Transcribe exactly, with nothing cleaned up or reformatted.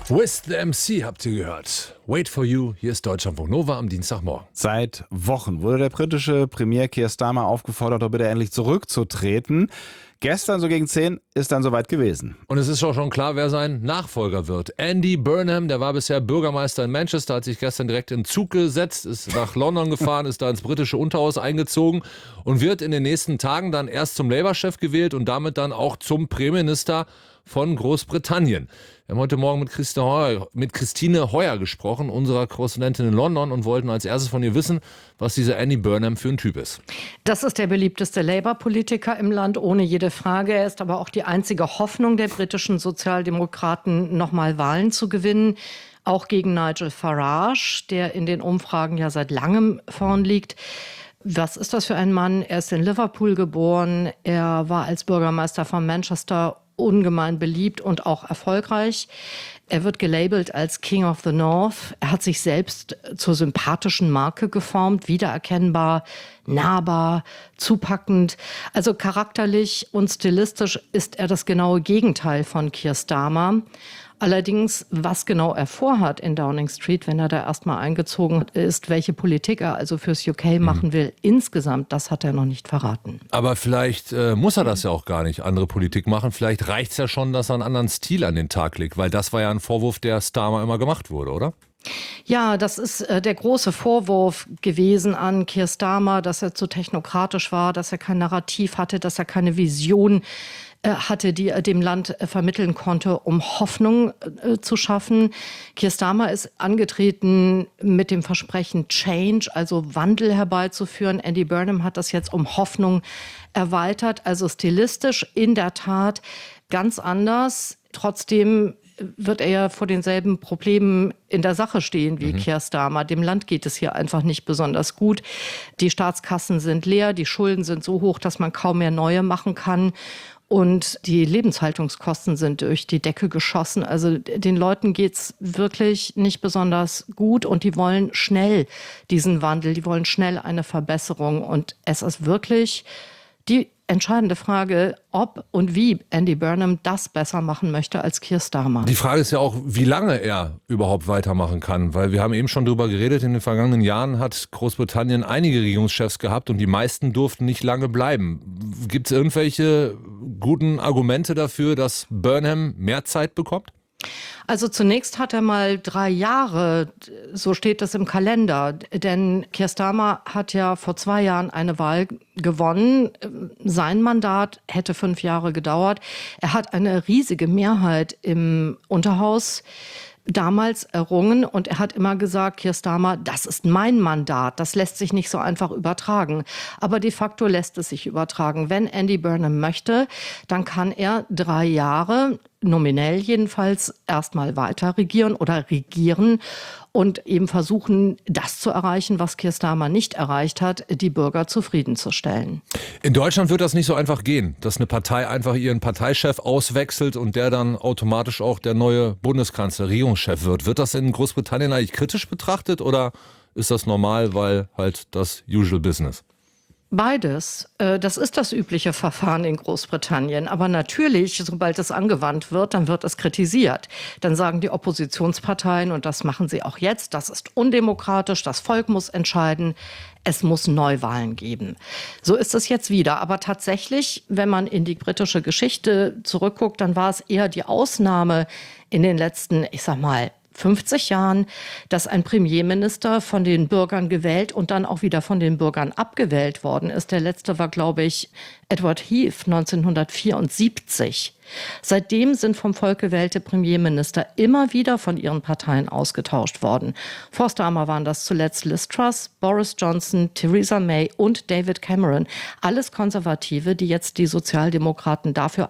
With the M C habt ihr gehört. Wait for you, hier ist Deutschlandfunk Nova am Dienstagmorgen. Seit Wochen wurde der britische Premier Keir Starmer aufgefordert, doch bitte endlich zurückzutreten. Gestern so gegen zehn ist dann soweit gewesen. Und es ist auch schon klar, wer sein Nachfolger wird. Andy Burnham, der war bisher Bürgermeister in Manchester, hat sich gestern direkt in den Zug gesetzt, ist nach London gefahren, ist da ins britische Unterhaus eingezogen und wird in den nächsten Tagen dann erst zum Labour-Chef gewählt und damit dann auch zum Premierminister von Großbritannien. Wir haben heute Morgen mit Christine Heuer, mit Christine Heuer gesprochen, unserer Korrespondentin in London, und wollten als erstes von ihr wissen, was dieser Andy Burnham für ein Typ ist. Das ist der beliebteste Labour-Politiker im Land, ohne jede Frage. Er ist aber auch die einzige Hoffnung der britischen Sozialdemokraten, nochmal Wahlen zu gewinnen. Auch gegen Nigel Farage, der in den Umfragen ja seit langem vorn liegt. Was ist das für ein Mann? Er ist in Liverpool geboren. Er war als Bürgermeister von Manchester ungemein beliebt und auch erfolgreich. Er wird gelabelt als King of the North. Er hat sich selbst zur sympathischen Marke geformt, wiedererkennbar, nahbar, zupackend. Also charakterlich und stilistisch ist er das genaue Gegenteil von Keir Starmer. Allerdings, was genau er vorhat in Downing Street, wenn er da erstmal eingezogen ist, welche Politik er also fürs U K machen will, insgesamt, das hat er noch nicht verraten. Aber vielleicht äh, muss er das ja auch gar nicht, andere Politik machen. Vielleicht reicht es ja schon, dass er einen anderen Stil an den Tag legt, weil das war ja ein Vorwurf, der Starmer immer gemacht wurde, oder? Ja, das ist äh, der große Vorwurf gewesen an Keir Starmer, dass er zu technokratisch war, dass er kein Narrativ hatte, dass er keine Vision hatte, die er dem Land vermitteln konnte, um Hoffnung äh, zu schaffen. Keir Starmer ist angetreten mit dem Versprechen Change, also Wandel herbeizuführen. Andy Burnham hat das jetzt um Hoffnung erweitert, also stilistisch in der Tat ganz anders. Trotzdem wird er ja vor denselben Problemen in der Sache stehen wie mhm. Keir Starmer. Dem Land geht es hier einfach nicht besonders gut. Die Staatskassen sind leer, die Schulden sind so hoch, dass man kaum mehr neue machen kann. Und die Lebenshaltungskosten sind durch die Decke geschossen. Also den Leuten geht's wirklich nicht besonders gut und die wollen schnell diesen Wandel, die wollen schnell eine Verbesserung. Und es ist wirklich die entscheidende Frage, ob und wie Andy Burnham das besser machen möchte als Keir Starmer. Die Frage ist ja auch, wie lange er überhaupt weitermachen kann, weil wir haben eben schon drüber geredet, in den vergangenen Jahren hat Großbritannien einige Regierungschefs gehabt und die meisten durften nicht lange bleiben. Gibt es irgendwelche guten Argumente dafür, dass Burnham mehr Zeit bekommt? Also zunächst hat er mal drei Jahre, so steht es im Kalender, denn Keir Starmer hat ja vor zwei Jahren eine Wahl gewonnen. Sein Mandat hätte fünf Jahre gedauert. Er hat eine riesige Mehrheit im Unterhaus damals errungen und er hat immer gesagt, Keir Starmer, das ist mein Mandat, das lässt sich nicht so einfach übertragen. Aber de facto lässt es sich übertragen. Wenn Andy Burnham möchte, dann kann er drei Jahre, nominell jedenfalls, erstmal weiter regieren oder regieren und eben versuchen, das zu erreichen, was Keir Starmer nicht erreicht hat, die Bürger zufriedenzustellen. In Deutschland wird das nicht so einfach gehen, dass eine Partei einfach ihren Parteichef auswechselt und der dann automatisch auch der neue Bundeskanzler, Regierungschef wird. Wird das in Großbritannien eigentlich kritisch betrachtet oder ist das normal, weil halt das usual business? Beides. Das ist das übliche Verfahren in Großbritannien. Aber natürlich, sobald es angewandt wird, dann wird es kritisiert. Dann sagen die Oppositionsparteien, und das machen sie auch jetzt, das ist undemokratisch, das Volk muss entscheiden, es muss Neuwahlen geben. So ist es jetzt wieder. Aber tatsächlich, wenn man in die britische Geschichte zurückguckt, dann war es eher die Ausnahme in den letzten, ich sag mal, fünfzig Jahren, dass ein Premierminister von den Bürgern gewählt und dann auch wieder von den Bürgern abgewählt worden ist. Der letzte war, glaube ich, Edward Heath neunzehnhundertvierundsiebzig. Seitdem sind vom Volk gewählte Premierminister immer wieder von ihren Parteien ausgetauscht worden. Vor Starmer waren das zuletzt Liz Truss, Boris Johnson, Theresa May und David Cameron. Alles Konservative, die jetzt die Sozialdemokraten dafür